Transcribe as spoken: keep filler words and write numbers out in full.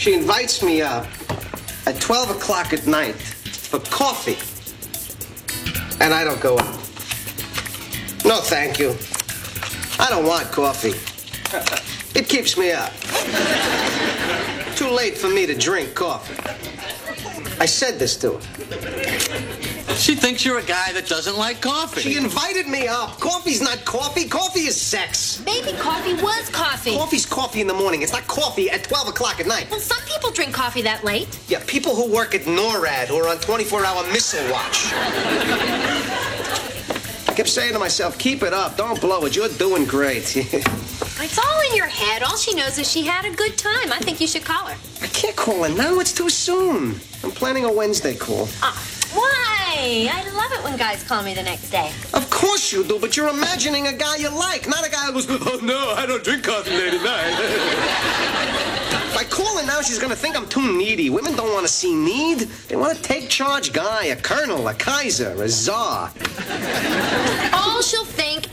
She invites me up at twelve o'clock at night for coffee. And I don't go up. No, thank you. I don't want coffee. It keeps me up. Too late for me to drink coffee. I said this to her. She thinks you're a guy that doesn't like coffee. She invited me up. Coffee's not coffee. Coffee is sex. Maybe coffee was coffee. Coffee's coffee in the morning. It's not coffee at twelve o'clock at night. Well, some people drink coffee that late. Yeah, people who work at NORAD who are on twenty-four hour missile watch. I kept saying to myself, keep it up. Don't blow it. You're doing great. It's all in your head. All she knows is she had a good time. I think you should call her. I can't call her now. It's too soon. I'm planning a Wednesday call. Ah, why? I love it when guys call me the next day. Of course you do, but you're imagining a guy you like, not a guy who goes, oh, no, I don't drink coffee late at night. If I call her now, she's going to think I'm too needy. Women don't want to see need. They want to take charge guy, a colonel, a Kaiser, a czar. All she'll think